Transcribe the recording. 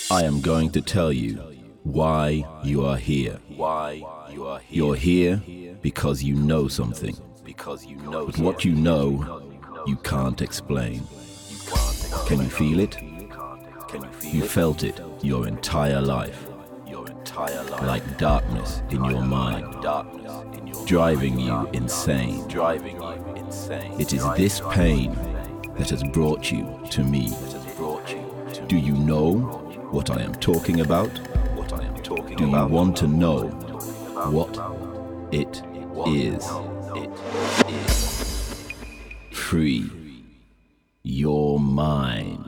I am going to tell you why you are here. You're here because you know something. But what you know, you can't explain. Can you feel it? You felt it your entire life. Like darkness in your mind, driving you insane. It is this pain that has brought you to me. Do you know what I am talking about? Do you want to know what it is? Free your mind.